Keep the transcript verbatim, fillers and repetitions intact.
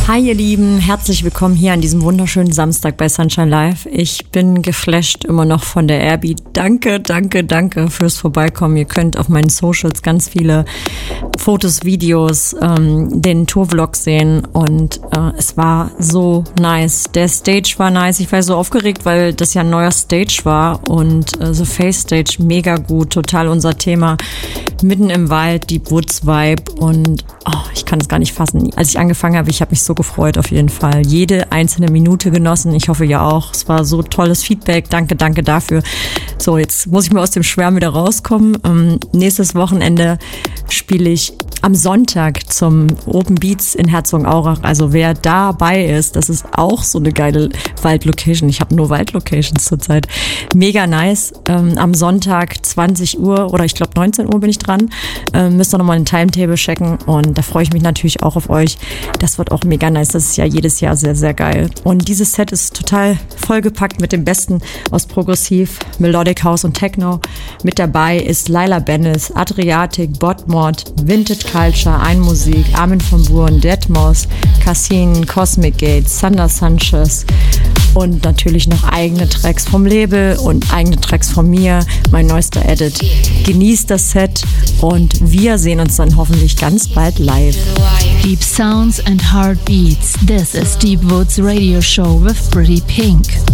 Hi ihr Lieben, herzlich willkommen hier an diesem wunderschönen Samstag bei Sunshine Live. Ich bin geflasht immer noch von der Airbeat. Danke, danke, danke fürs Vorbeikommen. Ihr könnt auf meinen Socials ganz viele Fotos, Videos, ähm, den Tourvlog sehen und äh, es war so nice. Der Stage war nice. Ich war so aufgeregt, weil das ja ein neuer Stage war und äh, The Face Stage mega gut, total unser Thema. Mitten im Wald, Deep Woods Vibe und oh, ich kann es gar nicht fassen. Als ich angefangen habe, ich habe mich so gefreut auf jeden Fall. Jede einzelne Minute genossen. Ich hoffe, ihr auch. Es war so tolles Feedback. Danke, danke dafür. So, jetzt muss ich mal aus dem Schwärmen wieder rauskommen. Ähm, nächstes Wochenende spiele ich am Sonntag zum Open Beats in Herzogenaurach. Also wer dabei ist, das ist auch so eine geile Waldlocation. Ich habe nur Waldlocations zurzeit. Mega nice. Ähm, am Sonntag zwanzig Uhr oder ich glaube neunzehn Uhr bin ich dran. Ähm, müsst ihr nochmal den Timetable checken und da freue ich mich natürlich auch auf euch. Das wird auch mega nice. Das ist ja jedes Jahr sehr, sehr geil. Und dieses Set ist total vollgepackt mit dem Besten aus Progressiv, Melodic House und Techno. Mit dabei ist Laila Bennis, Adriatic, Botmod, Vintage Culture, Einmusik, Armin von Buuren, Deadmau five, Cassin, Cosmic Gate, Sander Sanchez und natürlich noch eigene Tracks vom Label und eigene Tracks von mir, mein neuester Edit. Genießt das Set und wir sehen uns dann hoffentlich ganz bald live. Deep sounds and heartbeats. This is Deep Woods Radio Show with Pretty Pink.